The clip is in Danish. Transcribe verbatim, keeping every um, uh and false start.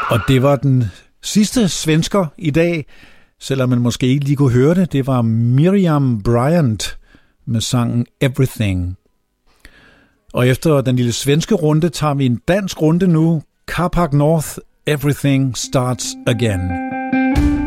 Og det var den sidste svensker i dag, selvom man måske ikke lige kunne høre det. Det var Miriam Bryant med sangen Everything. Og efter den lille svenske runde tager vi en dansk runde nu. Carpark North, Everything Starts Again.